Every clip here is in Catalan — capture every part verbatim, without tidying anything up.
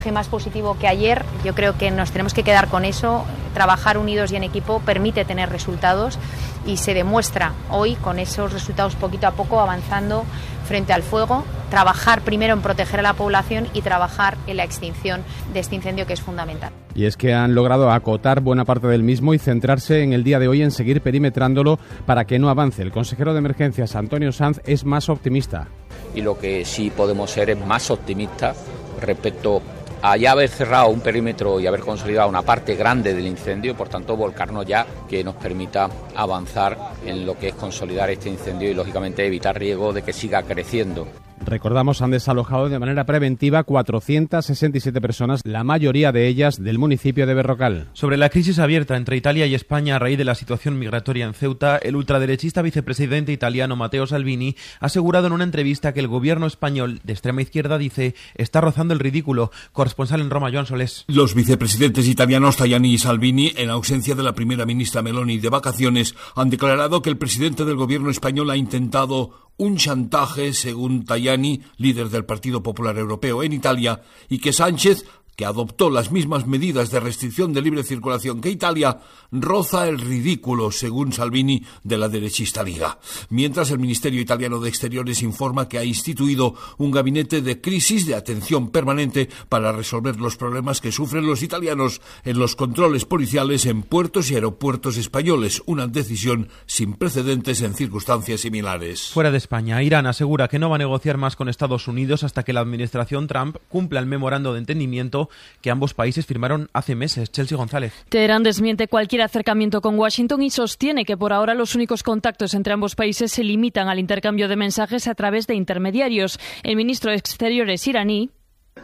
Más positivo que ayer, yo creo que nos tenemos que quedar con eso. Trabajar unidos y en equipo permite tener resultados y se demuestra hoy con esos resultados poquito a poco avanzando frente al fuego. Trabajar primero en proteger a la población y trabajar en la extinción de este incendio, que es fundamental. Y es que han logrado acotar buena parte del mismo y centrarse en el día de hoy en seguir perimetrándolo para que no avance. El consejero de Emergencias, Antonio Sanz, es más optimista. Y lo que sí podemos ser es más optimistas respecto a ya haber cerrado un perímetro y haber consolidado una parte grande del incendio, por tanto volcarnos ya, que nos permita avanzar en lo que es consolidar este incendio y lógicamente evitar riesgo de que siga creciendo. Recordamos, han desalojado de manera preventiva cuatrocientas sesenta y siete personas, la mayoría de ellas del municipio de Berrocal. Sobre la crisis abierta entre Italia y España a raíz de la situación migratoria en Ceuta, el ultraderechista vicepresidente italiano Matteo Salvini ha asegurado en una entrevista que el gobierno español de extrema izquierda, dice, está rozando el ridículo. Corresponsal en Roma, Joan Solés. Los vicepresidentes italianos Tajani y Salvini, en ausencia de la primera ministra Meloni de vacaciones, han declarado que el presidente del gobierno español ha intentado un chantaje, según Tajani, líder del Partido Popular Europeo en Italia, y que Sánchez, que adoptó las mismas medidas de restricción de libre circulación que Italia, roza el ridículo, según Salvini, de la derechista Liga. Mientras, el Ministerio Italiano de Exteriores informa que ha instituido un gabinete de crisis de atención permanente para resolver los problemas que sufren los italianos en los controles policiales en puertos y aeropuertos españoles, una decisión sin precedentes en circunstancias similares. Fuera de España, Irán asegura que no va a negociar más con Estados Unidos hasta que la administración Trump cumpla el memorando de entendimiento que ambos países firmaron hace meses. Chelsea González. Teherán desmiente cualquier acercamiento con Washington y sostiene que por ahora los únicos contactos entre ambos países se limitan al intercambio de mensajes a través de intermediarios. El ministro de Exteriores iraní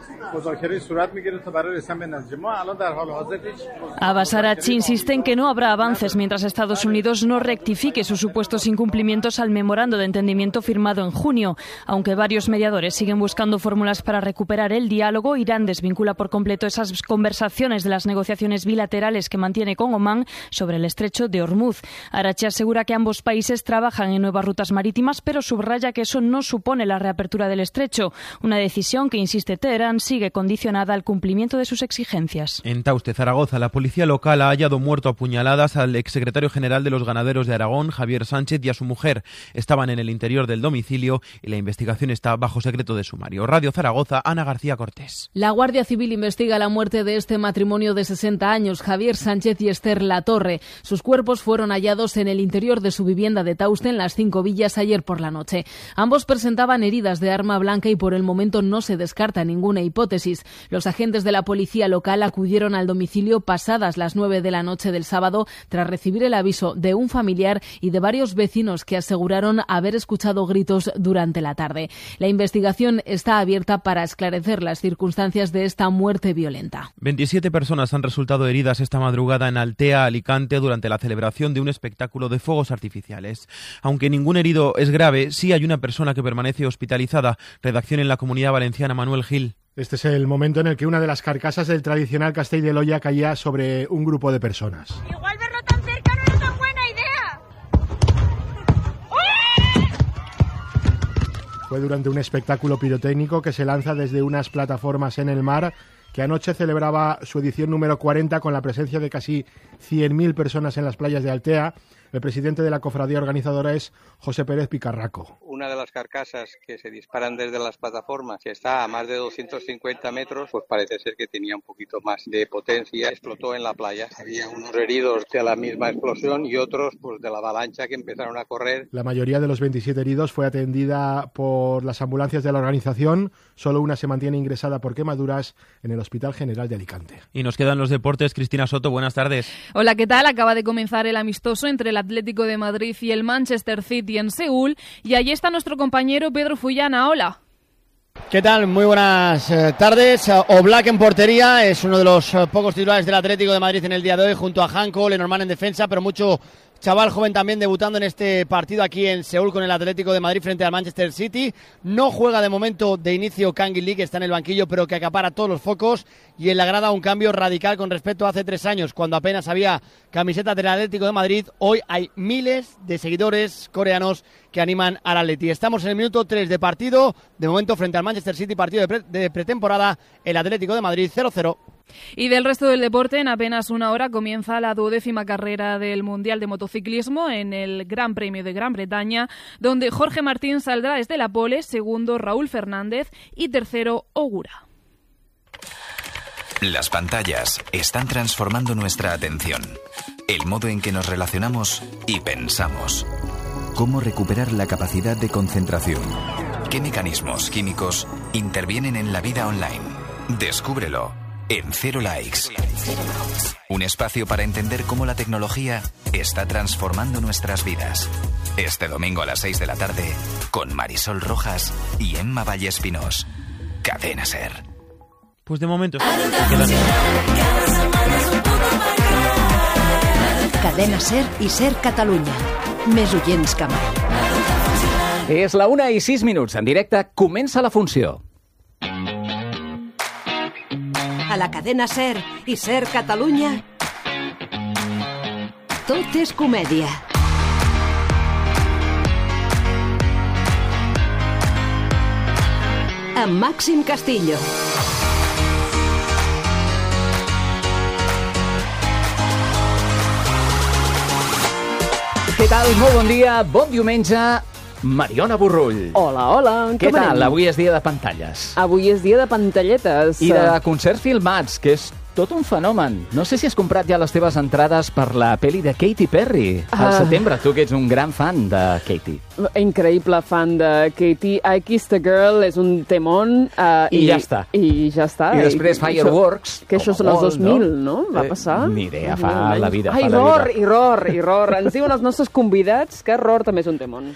Abbas Araghchi insiste en que no habrá avances mientras Estados Unidos no rectifique sus supuestos incumplimientos al memorando de entendimiento firmado en junio. Aunque varios mediadores siguen buscando fórmulas para recuperar el diálogo, Irán desvincula por completo esas conversaciones de las negociaciones bilaterales que mantiene con Omán sobre el estrecho de Hormuz. Araghchi asegura que ambos países trabajan en nuevas rutas marítimas, pero subraya que eso no supone la reapertura del estrecho, una decisión que, insiste Teherán, sigue condicionada al cumplimiento de sus exigencias. En Tauste, Zaragoza, la policía local ha hallado muerto a puñaladas al exsecretario general de los ganaderos de Aragón, Javier Sánchez, y a su mujer. Estaban en el interior del domicilio y la investigación está bajo secreto de sumario. Radio Zaragoza, Ana García Cortés. La Guardia Civil investiga la muerte de este matrimonio de sesenta años, Javier Sánchez y Esther Latorre. Sus cuerpos fueron hallados en el interior de su vivienda de Tauste, en las Cinco Villas, ayer por la noche. Ambos presentaban heridas de arma blanca y por el momento no se descarta ninguna hipótesis. Los agentes de la policía local acudieron al domicilio pasadas las nueve de la noche del sábado tras recibir el aviso de un familiar y de varios vecinos que aseguraron haber escuchado gritos durante la tarde. La investigación está abierta para esclarecer las circunstancias de esta muerte violenta. veintisiete personas han resultado heridas esta madrugada en Altea, Alicante, durante la celebración de un espectáculo de fuegos artificiales. Aunque ningún herido es grave, sí hay una persona que permanece hospitalizada. Redacción en la Comunidad Valenciana, Manuel Gil. Este es el momento en el que una de las carcasas del tradicional castell de l'Olla caía sobre un grupo de personas. Igual verlo tan cerca no es tan buena idea. Fue durante un espectáculo pirotécnico que se lanza desde unas plataformas en el mar, que anoche celebraba su edición número cuarenta con la presencia de casi cien mil personas en las playas de Altea. El presidente de la cofradía organizadora es José Pérez Picarraco. Una de las carcasas que se disparan desde las plataformas, que está a más de doscientos cincuenta metros, pues parece ser que tenía un poquito más de potencia. Explotó en la playa. Había unos heridos de la misma explosión y otros pues de la avalancha que empezaron a correr. La mayoría de los veintisiete heridos fue atendida por las ambulancias de la organización. Solo una se mantiene ingresada por quemaduras en el Hospital General de Alicante. Y nos quedan los deportes. Cristina Soto, buenas tardes. Hola, ¿qué tal? Acaba de comenzar el amistoso entre el Atlético de Madrid y el Manchester City en Seúl, y allí está nuestro compañero Pedro Fullana. Hola. ¿Qué tal? Muy buenas eh, tardes. Oblak en portería, es uno de los eh, pocos titulares del Atlético de Madrid en el día de hoy, junto a Hanko, Lenormand en defensa, pero mucho chaval joven también debutando en este partido aquí en Seúl con el Atlético de Madrid frente al Manchester City. No juega de momento de inicio Kangin Lee, que está en el banquillo, pero que acapara todos los focos. Y en la grada un cambio radical con respecto a hace tres años, cuando apenas había camisetas del Atlético de Madrid. Hoy hay miles de seguidores coreanos que animan al Atleti. Estamos en el minuto tres de partido. De momento frente al Manchester City, partido de, pre- de pretemporada, el Atlético de Madrid cero cero. Y del resto del deporte, en apenas una hora comienza la duodécima carrera del Mundial de Motociclismo en el Gran Premio de Gran Bretaña, donde Jorge Martín saldrá desde la pole, segundo Raúl Fernández y tercero Ogura. Las pantallas están transformando nuestra atención, el modo en que nos relacionamos y pensamos. ¿Cómo recuperar la capacidad de concentración? ¿Qué mecanismos químicos intervienen en la vida online? Descúbrelo en Cero Likes. Un espacio para entender cómo la tecnología está transformando nuestras vidas. Este domingo a las seis de la tarde, con Marisol Rojas y Emma Vallespinós. Cadena SER. Pues de momento... Cadena SER i SER Catalunya. Més oients que mai. És la una i sis minuts. En directe comença la funció. A la cadena SER i SER Catalunya, tot és comèdia. Amb Màxim Castillo. Què tal? Molt bon dia, bon diumenge. Mariona Borrull. Hola, hola. Què tal? Avui és dia de pantalles. Avui és dia de pantalletes. I de concerts filmats, que és tot un fenomen. No sé si has comprat ja les teves entrades per la pel·li de Katy Perry al Ah. setembre, tu que ets un gran fan de Katy. Increïble fan de Katy. I Kissed a Girl és un temón. Uh, I ja està. I ja està. I després Fireworks. Que això són els dos mil, no? Va passar? Ni idea, fa la vida. Ai, fa la error, vida. error, error. Ens diuen els nostres convidats que error també és un temón.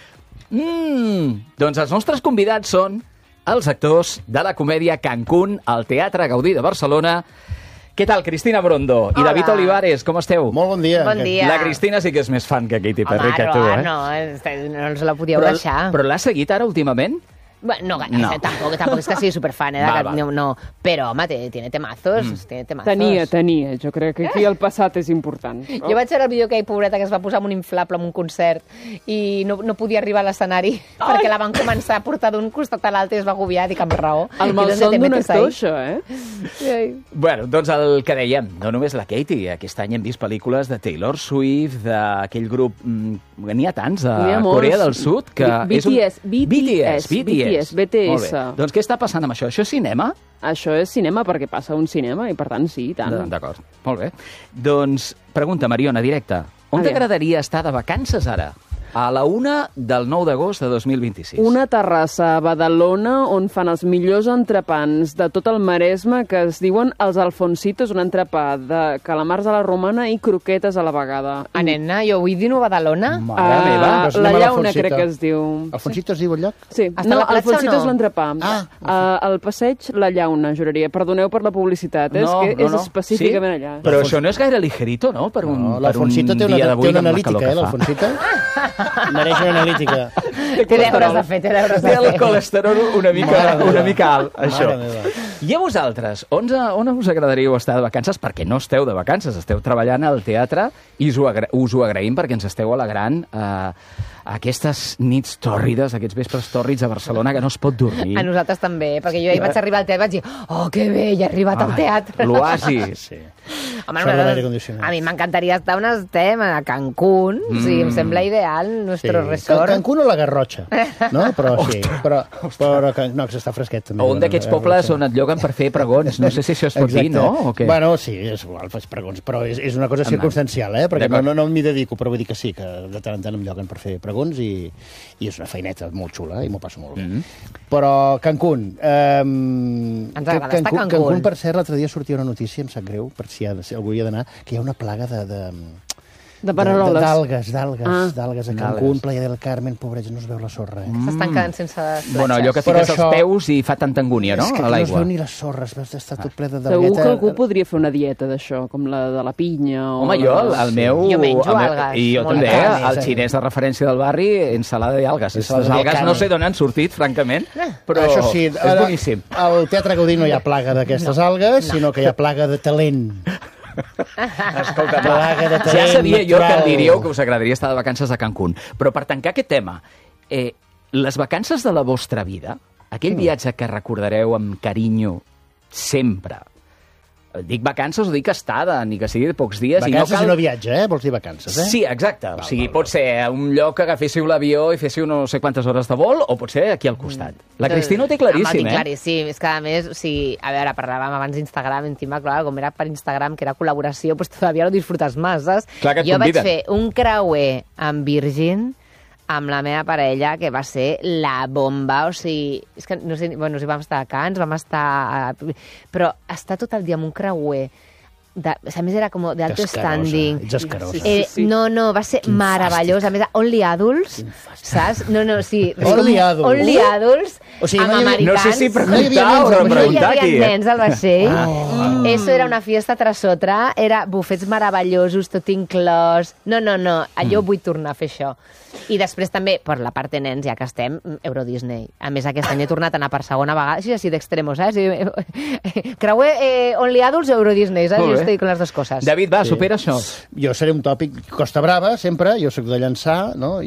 Mm, doncs els nostres convidats són els actors de la comèdia Cancún al Teatre Gaudí de Barcelona. Què tal, Cristina Brondo i Hola. David Olivares, com esteu? Molt bon dia. Bon dia. La Cristina sí que és més fan que Katy Perry, Home, que tu, no, eh? no, no ens la podíeu però, deixar. Però l'has seguit ara últimament? Bueno, no, No. Tampoco, tampoco es que sigui superfan, eh? Va, de, va. no, no, però, home, té- tiene temazos, mm. tiene temazos. Tenia, tenia. Jo crec que aquí el passat és important. No? Jo vaig veure el vídeo aquell pobreta que es va posar amb un inflable en un concert i no, no podia arribar a l'escenari perquè la van començar a portar d'un costat a l'altre i es va agobiar, dic, amb raó. El I malson te d'un metes actor, ahí. això, eh? Sí. Bueno, doncs el que dèiem, no només la Katy, aquest any hem vist pel·lícules de Taylor Swift, d'aquell grup... Mm, n'hi ha tants, a N'hi ha molts. Corea del Sud, que B- és un... B T S, B T S, B T S, B T S. Molt bé. Doncs què està passant amb això? Això és cinema? Això és cinema perquè passa un cinema i per tant sí, i tant. D- D'acord, molt bé. Doncs, pregunta, Mariona, directa. On Aviam. t'agradaria estar de vacances ara? A la una del nou d'agost de dos mil vint-i-sis. Una terrassa a Badalona on fan els millors entrepans de tot el Maresme que es diuen els Alfonsitos, un entrepà de calamars a la romana i croquetes a la vegada. Ah, nena, jo vull dir-ho a Badalona. Mare meva. Doncs La anem a Llauna l'Alfonsito. crec que es diu. Alfonsito es diu el lloc? Sí, Està a no, la platja Alfonsito o no? és l'entrepà. Ah, Uh, al passeig La Llauna, juraria. Perdoneu per la publicitat, eh? No, és que no, és no. específicament Sí? allà. Però això no és gaire ligerito, no? Per un, No, per un l'Alfonsito té una, dia té d'avui una amb la analítica, calor eh, que fa. l'Alfonsito? Mereix una analítica. Té deures a fer, té deures Té a el fer. colesterol una mica, Mare meva. una mica alt, això. Mare meva. I a vosaltres, on, on us agradaríeu estar de vacances? Perquè no esteu de vacances, esteu treballant al teatre i us ho, agra us ho agraïm perquè ens esteu alegrant eh, aquestes nits tòrrides, aquests vespres tòrrids a Barcelona que no es pot dormir. A nosaltres també, perquè jo ahir vaig arribar al teatre i vaig dir, oh, que bé, ja he arribat al Ai, teatre. l'oasi. Sí. Home, Sort de nosaltres- l'aire condicionat. a mi m'encantaria estar on estem, a Cancún, mm. sí, em sembla ideal, Sí. nuestro resort. Can Cancún o la Garrotxa, no? Però sí, però, però que, no, que s'està fresquet també. O un d'aquests pobles on et lloguen per fer pregons. No sé si això es pot dir, no? O què? Bueno, sí, és igual, faig pregons, però és, és una cosa circumstancial, eh? Perquè no, D'acord. no, no m'hi dedico, però vull dir que sí, que de tant en tant em lloguen per fer pregons i, i és una feineta molt xula eh? I m'ho passo molt bé. Mm. Però Cancún... Eh, Ens agrada estar a Cancún. Cancún, per cert, l'altre dia sortia una notícia, em sap greu, per si, ha de, si algú hi ha d'anar, que hi ha una plaga de... de De paneroles. D'algues, d'algues, Ah. d'algues a D'algues. Cancún, Playa del Carmen, pobrets, no es veu la sorra. Eh? S'estan quedant sense platges. Bueno, allò que Però fiques això- els peus i fa tanta angúnia, no? És que A no es l'aigua. veu ni les sorres, veus, està tot ple de Segur d'algueta. que algú podria fer una dieta d'això, com la de la pinya. O Home, jo, el, la... el meu... Jo menjo el meu, algues, I jo molt també, carnes, el eh? xinès de referència del barri, ensalada i algues. Ensalada Les de algues carn. no sé d'on han sortit, francament, però Això sí, és ara, boníssim. al Teatre Gaudí no hi ha plaga d'aquestes no. algues, no. sinó que hi ha plaga de talent. Escolta, Plaga de ja talent sabia jo que natural. em diríeu que us agradaria estar de vacances a Cancún. Però per tancar aquest tema, eh, les vacances de la vostra vida, aquell viatge que recordareu amb carinyo sempre, dic vacances o dic estada, ni que sigui de pocs dies. Vacances i no, cal... i no viatge, eh? Vols dir vacances, eh? Sí, exacte. Val, O sigui, val, pot ser un lloc que agaféssiu l'avió i féssiu no sé quantes hores de vol, o pot ser aquí al costat. La Cristina ho té claríssim, Home, tinc eh? claríssim. És que, a més, o sigui, a veure, parlàvem abans d'Instagram, encima, clar, com era per Instagram, que era col·laboració, pues todavía lo disfrutes más, saps? Clar que et jo vaig conviden. fer un creuer amb Virgin amb la meva parella, que va ser la bomba, o sigui, és que no sé, bueno, si vam estar a Cans, vam estar... A... Però estar tot el dia amb un creuer de, a més era com d'alto standing. Ets escarosa. Eh, no, no, va ser meravellós. A més, only adults, saps? No, no, sí. Only adults. Only adults, O sigui, amb no hi havia- americans. No sé si No hi havia preguntar nens o al no vaixell. No hi preguntar havia aquí. nens al vaixell. Ah. Eso era una fiesta tras otra. Era bufets meravellosos, tot inclòs. No, no, no. Jo vull tornar a fer això. I després també, per la part de nens, ja que estem, Euro Disney. A més, aquest any he tornat a anar per segona vegada. Així, així d'extremos, eh? Sí. Creuer eh, Only Adults o Euro Disney, saps? Molt Jo bé. estic con les dues coses. David, va, Sí. supera això. Jo seré un tòpic Costa Brava, sempre, jo sóc de Llançà, no?,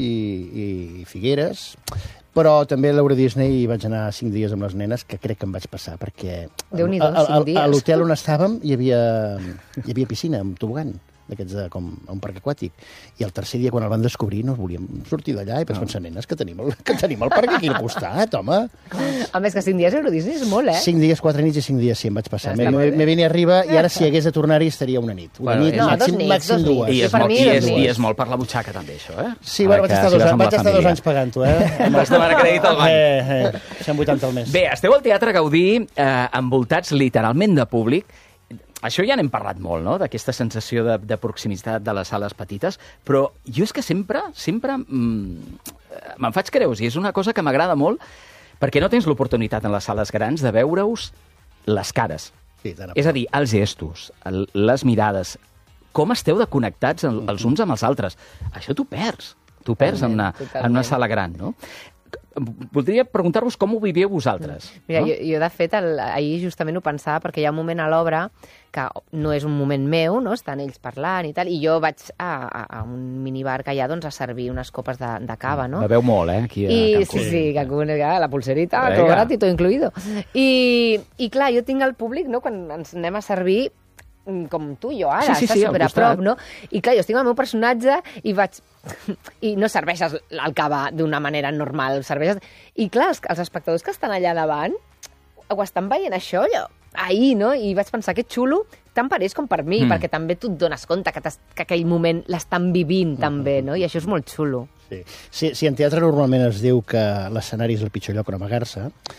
i, i Figueres, però també a l'Euro Disney hi vaig anar cinc dies amb les nenes, que crec que em vaig passar, perquè Déu-n'hi-do, a- a- cinc dies. a l'hotel on estàvem hi havia, hi havia piscina amb tobogan, d'aquests de, com a un parc aquàtic. I el tercer dia, quan el van descobrir, no volíem sortir d'allà i vaig pensar, nenes, que tenim el, que tenim el parc aquí al costat, home. A més, que cinc dies Euro Disney és molt, eh? Cinc dies, quatre nits i cinc dies, sí, em vaig passar. Està Me, molt me, bé. me vine arriba i ara, si hagués de tornar-hi, estaria una nit. Una Bueno, nit, és- No, màxim, dos nits, màxim dos nits. dues. I és, per molt, mi, i, dos és, nits. I és molt per la butxaca, també, això, eh? Sí, bueno, vaig Que estar, si dos, vas anys, amb la vaig estar dos família. anys pagant-ho, eh? Em vas demanar crèdit al banc. Eh, eh, cent vuitanta al mes. Bé, esteu al Teatre Gaudí eh, envoltats literalment de públic. Això ja n'hem parlat molt, no?, d'aquesta sensació de, de proximitat de les sales petites, però jo és que sempre, sempre mm, me'n faig creus, i és una cosa que m'agrada molt, perquè no tens l'oportunitat en les sales grans de veure-us les cares. Sí, tant a És a dir, els gestos, el, les mirades, com esteu de connectats el, els uns amb els altres. Això t'ho perds, t'ho perds en una, en una sala gran, no? Voldria preguntar-vos com ho viviu vosaltres. Mira, no? jo, jo de fet el, ahir justament ho pensava perquè hi ha un moment a l'obra que no és un moment meu, no? Estan ells parlant i tal, i jo vaig a, a, a un minibar que hi ha doncs, a servir unes copes de, de cava, no? Beveu molt, eh, aquí a I, Cancún. sí, sí, Cancún, eh, la pulserita, Vinga. todo gratis, todo incluido. I, I clar, jo tinc el públic, no?, quan ens anem a servir, mm, com tu i jo ara, Sí, sí, estàs sí, al super a costat. prop, no? I clar, jo estic amb el meu personatge i vaig... I no serveixes el cava d'una manera normal, serveixes... I clar, els, els espectadors que estan allà davant ho estan veient això, allò, ahir, no? I vaig pensar que xulo, tant per ells com per mi, Mm. perquè també tu et dones compte que, t'has- que aquell moment l'estan vivint també, no? I això és molt xulo. Sí. Si, si en teatre normalment es diu que l'escenari és el pitjor lloc on amagar-se,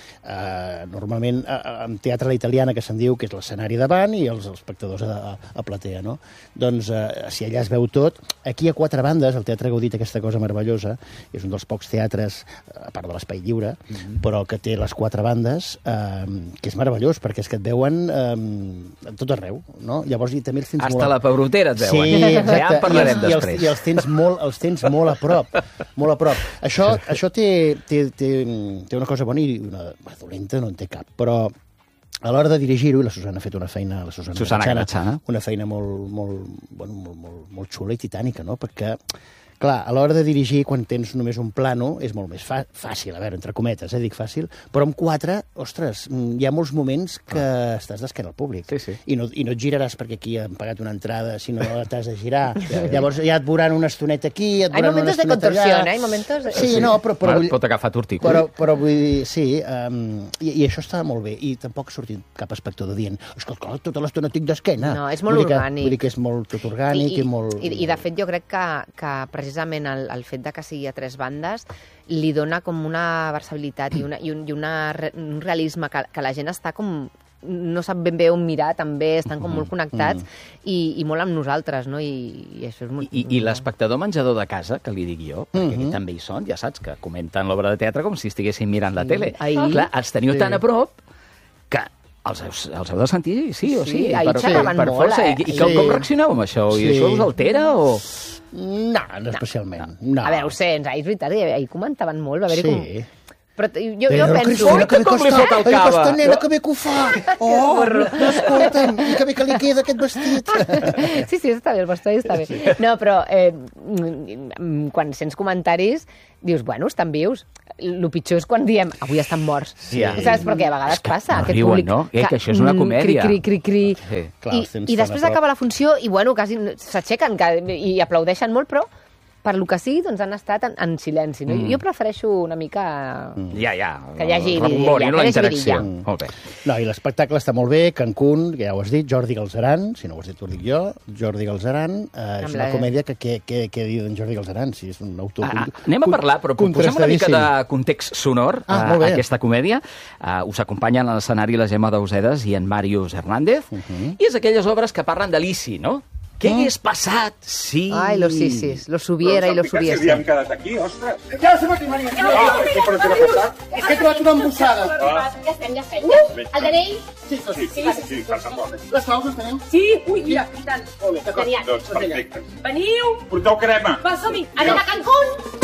eh, normalment eh, en teatre a la italiana, que se'n diu que és l'escenari davant i els espectadors a, a, a platea, no? Doncs eh, si allà es veu tot, aquí a quatre bandes, el Teatre Gaudí té aquesta cosa meravellosa, és un dels pocs teatres, a part de l'Espai Lliure, mm-hmm. però que té les quatre bandes, eh, que és meravellós, perquè és que et veuen eh, a tot arreu, no? Llavors, i també els tens Hasta molt... la pebrotera et veuen. Sí, exacte. Ja en parlarem I els, després. I els, i els, tens molt, els tens molt a prop, molt a prop. Això, això té, té, té, té una cosa bona i una bah, dolenta no en té cap, però a l'hora de dirigir-ho, i la Susana ha fet una feina, la Susana, Susana Garatxana, Garatxana. una feina molt, molt, bueno, molt, molt, molt xula i titànica, no? Perquè, clar, a l'hora de dirigir, quan tens només un plano, és molt més fa fàcil, a veure, entre cometes, eh, dic fàcil, però amb quatre, ostres, hi ha molts moments que ah. estàs d'esquena al públic. Sí, sí. I, no, I no et giraràs perquè aquí han pagat una entrada, sinó t'has de girar. Llavors ja et veuran una estoneta aquí, et Hay veuran una momentos de estoneta allà. contorsión, ¿eh? Hay momentos de... Sí, no, però... però Ara vull, pot agafar tortícolis. però, però vull dir, sí, um, i, i això està molt bé. I tampoc ha sortit cap espectador dient és que clar, tota l'estona estic d'esquena. No, és molt vull dir que, orgànic. Vull dir que és molt tot orgànic i, i molt... I, I, de fet, jo crec que, que precisament el, el fet de que sigui a tres bandes li dona com una versabilitat i, una, i, un, i una, re- un realisme que, que la gent està com no sap ben bé on mirar, també estan com molt connectats mm. i, i molt amb nosaltres, no? I, i això és molt... I, i l'espectador menjador de casa, que li dic jo, perquè mm-hmm. també hi són, ja saps, que comenten l'obra de teatre com si estiguessin mirant la tele. Ahir... Clar, els teniu sí. tan a prop que els heu, els heu de sentir sí o sí. Sí, ahir per, xerraven per, per molt. força. Eh? I, i com, sí. com reaccioneu amb això? I Sí. això us altera o...? No, no especialment. No. A veure, ho sents, ahir és veritat, ahir comentaven molt, va haver-hi Sí. com... Però jo, jo Però, penso... Cristina, que bé com li fot el Ai, cava. aquesta nena, que bé que ho fa. Oh, escolta'm, i que bé que li queda aquest vestit. Sí, sí, està bé, el vestuari està bé. No, però eh, quan sents comentaris, dius, bueno, estan vius. El pitjor és quan diem, avui estan morts. Sí. Saps? Perquè a vegades passa. no Aquest riuen, públic no? Eh, que això és una mm, comèdia. Cri, cri, cri, cri. Sí. Clar, I, tens I després tan a prop. acaba la funció i, bueno, quasi s'aixequen que- i aplaudeixen molt, però per lo que sigui, doncs han estat en, en silenci. No? Mm. Jo prefereixo una mica... Ja, ja. Que hi hagi el rebombori, vidilla, no? La que hi hagi interacció. vidilla. Molt bé. No, i l'espectacle està molt bé, Cancún, ja ho has dit, Jordi Galzeran, si no ho has dit ho dic jo, Jordi Galzeran, eh, és Amb una la- comèdia que, que, que, que diu d'en Jordi Galzeran, si és un autor... Ah, anem a parlar, però posem una mica de context sonor Ah, a, molt bé. a aquesta comèdia. Uh, us acompanyen a l'escenari la Gemma Dausedes i en Màrius Hernández. Uh -huh. I és aquelles obres que parlen de l'Isi, no? Què hagués passat si... Ai, los sisis, los subiera i los subiese. Si havíem quedat aquí, ostres. Ja el seu matrimoni! Ah, què per què ha passat? És que he trobat una embossada. Ah. Ja estem, ja estem. El D N I? Sí, sí, sí, sí, per favor. Les claus les teniu? Sí, ui, mira, i tant. Doncs perfecte. Veniu! Porteu crema. Va, som-hi! Anem a Cancún!